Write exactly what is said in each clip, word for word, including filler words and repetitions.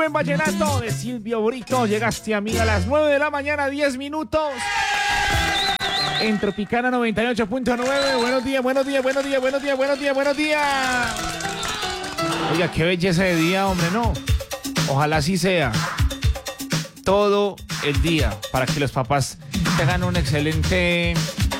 En Vallenato de Silvio Brito, llegaste a mí a las nueve de la mañana, diez minutos. En Tropicana noventa y ocho punto nueve. Buenos días, buenos días, buenos días, buenos días, buenos días, buenos días. Oiga, qué belleza de día, hombre, ¿no? Ojalá así sea. Todo el día, para que los papás tengan un excelente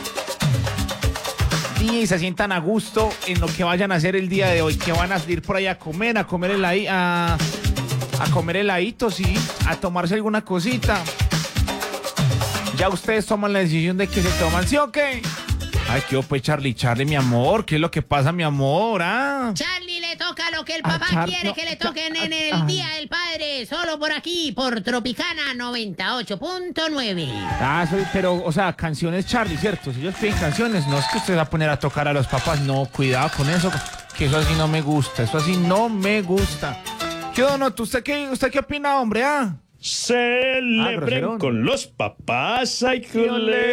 día y se sientan a gusto en lo que vayan a hacer el día de hoy. Que van a salir por ahí a comer, a comer el ahí, a... A comer heladitos, sí, a tomarse alguna cosita. Ya ustedes toman la decisión de que se toman, ¿sí o qué? Ay, ¿qué pues, Charlie? Charlie, mi amor, ¿qué es lo que pasa, mi amor? ¿Ah? Charlie le toca lo que el papá Char- quiere no, que le Char- toquen en el ah. Día del Padre, solo por aquí, por Tropicana noventa y ocho punto nueve. Ah, soy- pero, o sea, canciones Charlie, ¿cierto? Si ellos piden canciones, no es que usted va a poner a tocar a los papás, no, cuidado con eso, que eso así no me gusta, eso así no me gusta. ¿Qué Donoto? ¿Usted qué, usted qué opina, hombre? ¿Ah? Celebren groserón. con los papás, ay, ¡Qué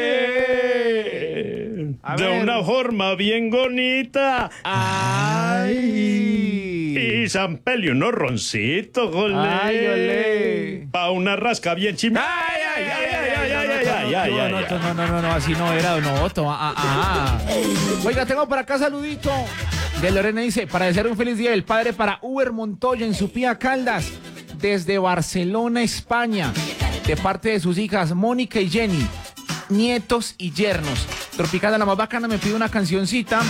culé. A De ver. una forma bien bonita. ¡Ay! Y San Pelio, unos roncitos, golé. ¡Ay, olé! Pa' una rasca bien chimba. ¡Ay, ay, ay, ay, ay, ay, ay, ay, ay, ay, ay, no, ay. no, no, no, no, así no era, Donoto. Ah, ah, ah. Oiga, tengo por acá saludito. De Lorena dice, para desear un feliz día del padre para Uber Montoya en Supía Caldas, desde Barcelona, España, de parte de sus hijas Mónica y Jenny, nietos y yernos. Tropicana, la más bacana, me pide una cancioncita.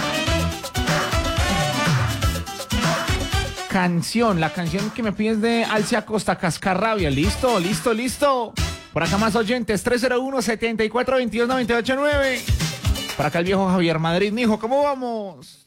Canción, la canción que me pide es de Alcia Costa, Cascarrabia. Listo, listo, listo. Por acá más oyentes, tres cero uno, siete cuatro dos dos, nueve ocho nueve. Por acá el viejo Javier Madrid, mijo, ¿cómo vamos?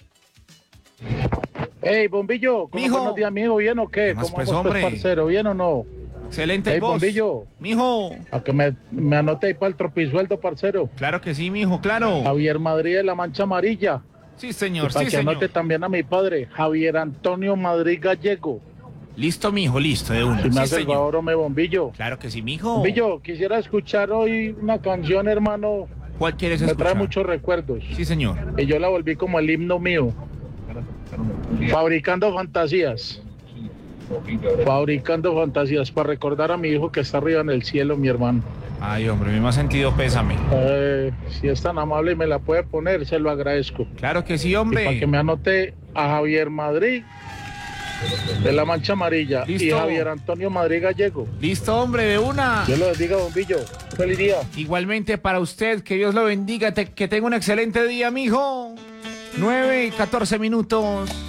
Hey, Bombillo, ¿cómo Mijo. buenos días, mijo? ¿Bien o qué? ¿Qué más, ¿Cómo pues, vamos, pues, hombre? parcero? ¿Bien o no? Excelente Hey, voz. Bombillo. Mijo, A que me, me anote ahí para el tropisueldo, parcero. claro que sí, mijo, claro. Javier Madrid de la Mancha Amarilla. Sí, Y señor, para sí, que anote señor. también a mi padre, Javier Antonio Madrid Gallego. Listo, mijo, listo, de una. Si me Sí, hace el señor. favor, me Bombillo. Claro que sí, mijo. Bombillo, quisiera escuchar hoy una canción, hermano. ¿Cuál quieres Me escuchar? trae muchos recuerdos. Sí, señor. Y yo la volví como el himno mío. Fabricando fantasías. Fabricando fantasías para recordar a mi hijo que está arriba en el cielo, mi hermano. Ay, hombre, mi más sentido pésame. Eh, si es tan amable y me la puede poner, se lo agradezco. Claro que sí, Y para hombre. que me anote a Javier Madrid de la Mancha Amarilla y Listo. Javier Antonio Madrid Gallego. Listo, hombre, de una. Dios lo bendiga, Bombillo. Feliz día. Igualmente para usted, que Dios lo bendiga, te- que tenga un excelente día, mijo. nueve y catorce minutos.